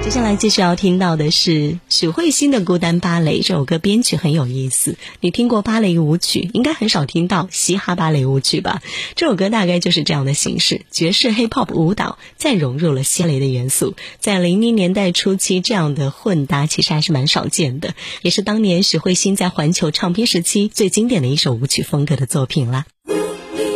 接下来继续要听到的是许慧欣的《孤单芭蕾》。这首歌编曲很有意思，你听过芭蕾舞曲，应该很少听到嘻哈芭蕾舞曲吧？这首歌大概就是这样的形式，爵士 Hip-Hop 舞蹈再融入了嘻哈的元素。在00年代初期，这样的混搭其实还是蛮少见的，也是当年许慧欣在环球唱片时期最经典的一首舞曲风格的作品啦。